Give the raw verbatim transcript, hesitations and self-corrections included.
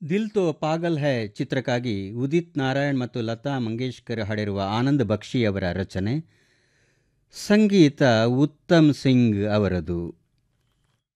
ದಿಲ್ ತೋ ಪಾಗಲ್ ಹೈ ಚಿತ್ರಕ್ಕಾಗಿ ಉದಿತ್ ನಾರಾಯಣ್ ಮತ್ತು ಲತಾ ಮಂಗೇಶ್ಕರ್ ಹಾಡಿರುವ ಆನಂದ್ ಬಕ್ಷಿ ಅವರ ರಚನೆ, ಸಂಗೀತ ಉತ್ತಮ್ ಸಿಂಗ್ ಅವರದು.